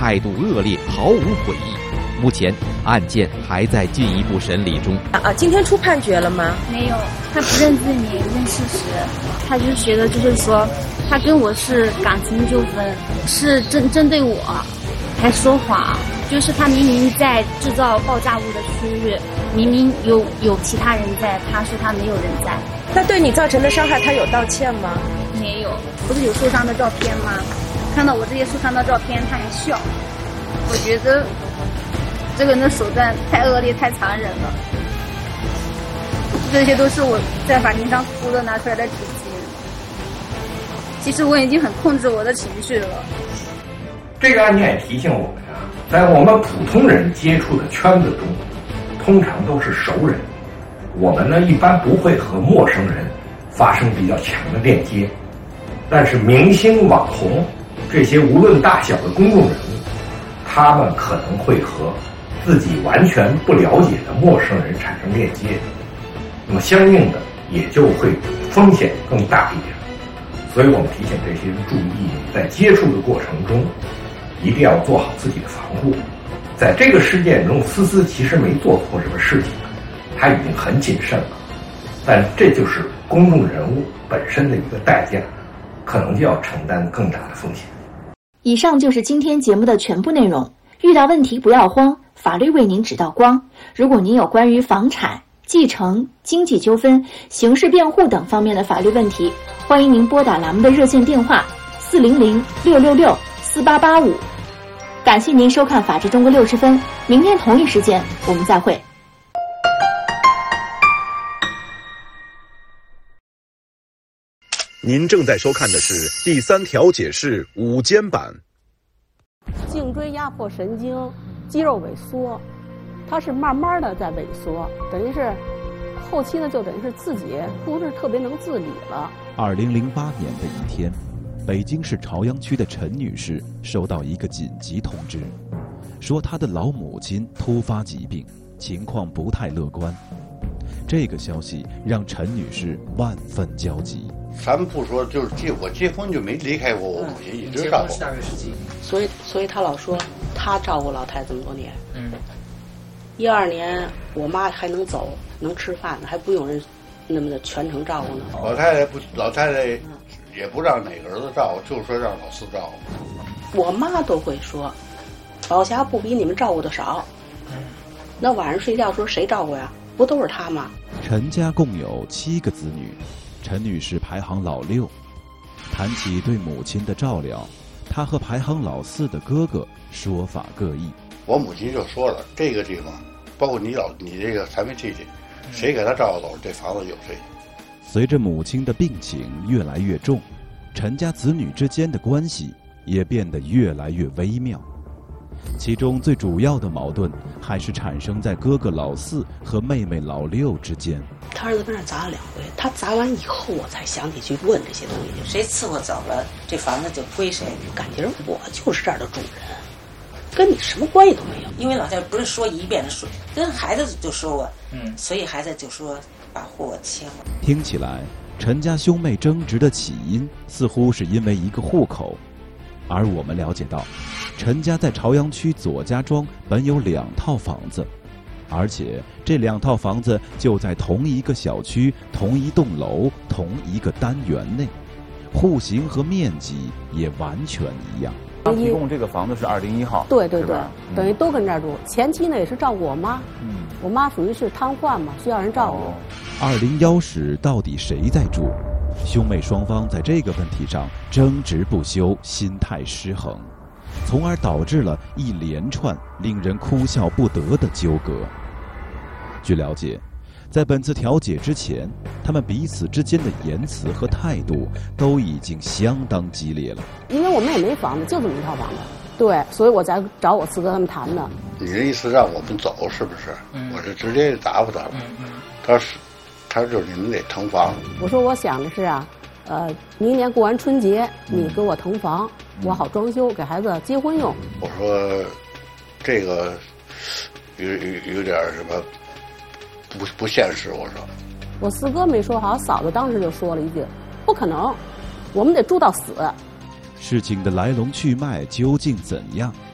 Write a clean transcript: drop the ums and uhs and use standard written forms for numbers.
态度恶劣，毫无悔意。目前案件还在进一步审理中。 今天出判决了吗？ 没有，他不认罪名，认事实。他就觉得就是说，他跟我是感情纠纷，是针对我，还说谎。就是他明明在制造爆炸物的区域，明明有其他人在，他说他没有人在。 那对你造成的伤害，他有道歉吗？ 没有，不是有受伤的照片吗？看到我这些受伤的照片，他还笑。我觉得这个人的手段太恶劣、太残忍了。这些都是我在法庭上哭的拿出来的纸巾。其实我已经很控制我的情绪了。 这个案件也提醒我们啊，在我们普通人接触的圈子中，通常都是熟人。我们呢，一般不会和陌生人发生比较强的链接。但是明星、网红这些无论大小的公众人物，他们可能会和自己完全不了解的陌生人产生链接，那么相应的也就会风险更大一点。所以我们提醒这些人注意，在接触的过程中一定要做好自己的防护。在这个事件中，思思其实没做错什么事情，他已经很谨慎了，但这就是公众人物本身的一个代价，可能就要承担更大的风险。 以上就是今天节目的全部内容。遇到问题不要慌，法律为您指道光。如果您有关于房产、继承、经济纠纷、刑事辩护等方面的法律问题，欢迎您拨打栏目的热线电话400-666-4885。感谢您收看《法治中国60分》，明天同一时间我们再会。 您正在收看的是第3条解释午间版。 颈椎压迫神经肌肉萎缩，它是慢慢的在萎缩，等于是后期呢就等于是自己不是特别能自理了。 2008年的一天，北京市朝阳区的陈女士收到一个紧急通知，说她的老母亲突发疾病，情况不太乐观。这个消息让陈女士万分焦急。 咱们不说，就是我结婚就没离开过我母亲，一直照顾。 所以他老说他照顾老太太这么多年。12年我妈还能走，能吃饭呢，还不用人那么的全程照顾呢。 老太太也不让哪个儿子照顾，就是说让老四照顾。我妈都会说，宝霞不比你们照顾的少。那晚上睡觉的时候谁照顾呀？不都是他吗？ 陈家共有7个子女，陈女士排行老6。谈起对母亲的照料，她和排行老4的哥哥说法各异。 我母亲就说了，这个地方包括你这个残废亲戚，谁给他照顾走，这房子有谁。 随着母亲的病情越来越重，陈家子女之间的关系也变得越来越微妙。其中最主要的矛盾还是产生在哥哥老4和妹妹老6之间。 他儿子跟那砸了2回，他砸完以后我才想起去问这些东西。 谁伺候走了，这房子就归谁。 感觉我就是这儿的主人，跟你什么关系都没有。 因为老太太不是说一遍的说，跟孩子就说过，所以孩子就说把户迁了。 听起来陈家兄妹争执的起因似乎是因为一个户口，而我们了解到，陈家在朝阳区左家庄本有2套房子，而且这2套房子就在同一个小区、同一栋楼、同一个单元内，户型和面积也完全一样。 他提供这个房子是201号， 对，等于都跟这儿住。前期呢也是照顾我妈，我妈属于是瘫痪嘛，需要人照顾。 201时到底谁在住？兄妹双方在这个问题上争执不休，心态失衡，从而导致了一连串令人哭笑不得的纠葛。据了解，在本次调解之前，他们彼此之间的言辞和态度都已经相当激烈了。 因为我们也没房子，就这么一套房子，对，所以我才找我4哥他们谈的。 你的意思让我们走是不是？我就直接答复他了。他就是你们得腾房。 我说我想的是啊，明年过完春节你给我腾房，我好装修给孩子结婚用。 我说这个有点什么不现实。 我4哥没说好，嫂子当时就说了一句：“不可能，我们得住到死。” 事情的来龙去脉究竟怎样？